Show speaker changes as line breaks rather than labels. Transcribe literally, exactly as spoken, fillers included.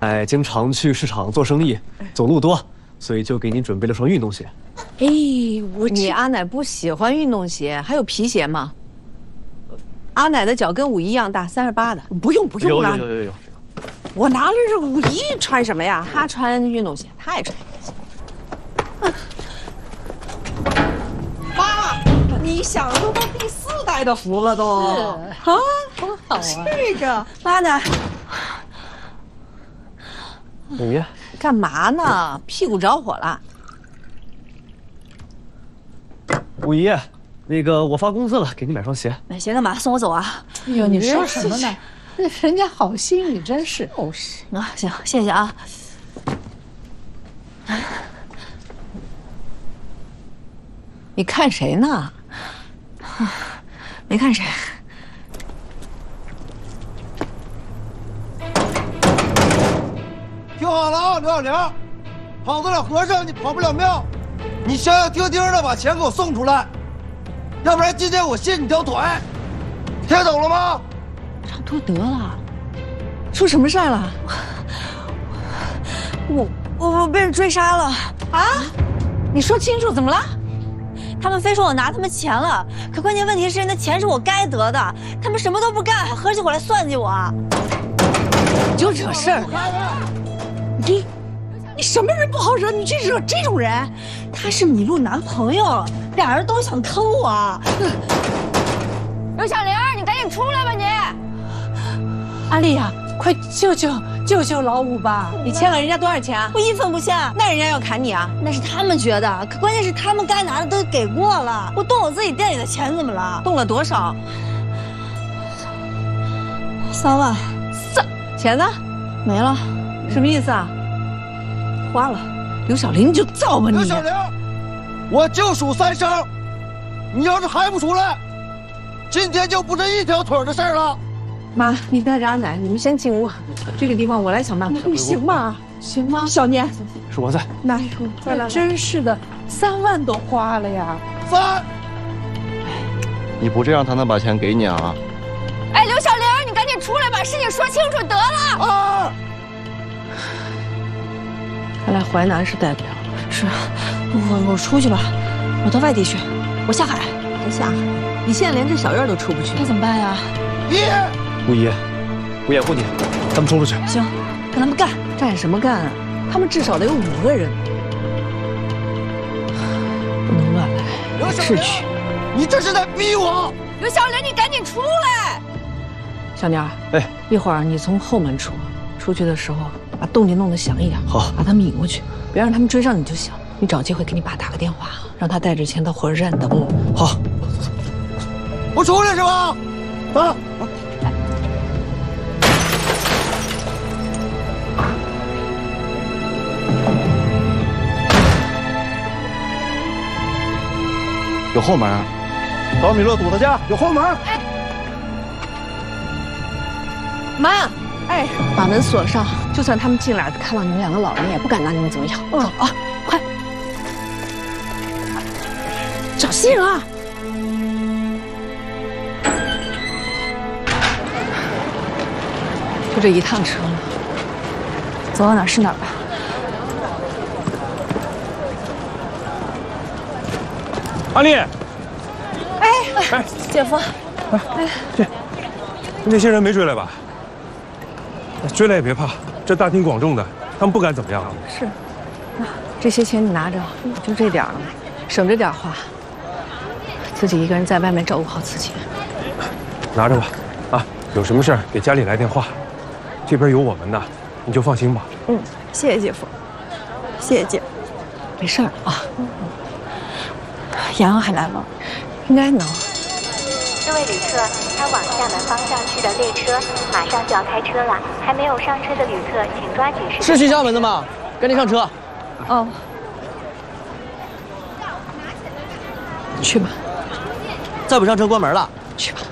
哎，经常去市场做生意，走路多，所以就给你准备了双运动鞋。
哎，我
你阿奶不喜欢运动鞋，还有皮鞋吗？阿奶的脚跟五一样大，三十八的。
不用不用了，
有有有有有。
我哪里是五一穿什么呀？
她穿运动鞋，她爱穿。
妈，你享受到第四代的福了都。啊，
多好啊！
这个
妈呢？
五爷，
干嘛呢？屁股着火了。
五爷，那个我发工资了，给你买双鞋。
买鞋干嘛？送我走啊？
哎呦，你说什么呢？人家好心，你真是。
哦是啊，行，谢谢啊。你看谁呢？没看谁。
听好了啊，刘小玲，跑得了和尚你跑不了庙，你消消停停的把钱给我送出来，要不然今天我卸你条腿，听懂了吗？
差不多得了，出什么事儿了？我我我被人追杀了啊！你说清楚怎么了？他们非说我拿他们钱了，可关键问题是那钱是我该得的，他们什么都不干，还合起伙来算计我。
你就惹事儿。你，你什么人不好惹，你去惹这种人？
他是米露男朋友，俩人都想偷我。
刘小玲，你赶紧出来吧你！
阿丽呀，快救救救救老五吧！
你欠了人家多少钱啊？我一分不欠，那人家要砍你啊？那是他们觉得，可关键是他们该拿的都给过了。我动我自己店里的钱怎么了？动了多少？三万。三钱呢？没了。什么意思啊？花了。刘小玲，你就造吧你！
刘小玲，我就数三声，你要是还不出来，今天就不是一条腿的事儿了。
妈，你带着阿奶，你们先进屋，这个地方我来想办法。你行吗？
行吗？
小年，
是我在。
哪有？快来！
真是的，三万都花了呀！
三，
你不这样，他能把钱给你啊？
哎，刘小玲，你赶紧出来把事情说清楚得了。
二，
看来淮南是待不了了。是，我我出去吧，我到外地去，我下海。别下海，你现在连这小院都出不去，该怎么办呀？
一，
五爷，我掩护你，咱们冲出去。
行，跟他们干。干什么干啊？他们至少得有五个人，不能乱来，有秩序。
你这是在逼我！
刘小玲，你赶紧出来！
小妮儿，
哎，
一会儿你从后门出，出去的时候把动静弄得响一点，
好，
把他们引过去，别让他们追上你就行。你找机会给你爸打个电话，让他带着钱到火车站等我。
好，
我出来是吧？啊！
有后门。
高米勒堵他家有后门。
哎，妈，哎，把门锁上，就算他们进来看到你们两个老人，也不敢拿你们怎么样。嗯啊，快，小心啊！就这一趟车了，走到哪儿是哪儿吧。
阿丽，哎
哎，姐夫，
哎，这那些人没追来吧？追来也别怕，这大庭广众的，他们不敢怎么样啊。
是，那这些钱你拿着，就这点儿了，省着点花，自己一个人在外面照顾好自己。
拿着吧，啊，有什么事儿给家里来电话，这边有我们的，你就放心吧。
嗯，谢谢姐夫，谢谢姐。
没事儿啊。洋洋还来吗？应该能。
这位旅客，开往厦门方向去的列车马上就要开车了，还没有上车的旅客，请抓紧时间。
是去厦门的吗？赶紧上车。
哦。去吧。
再不上车关门了。
去吧。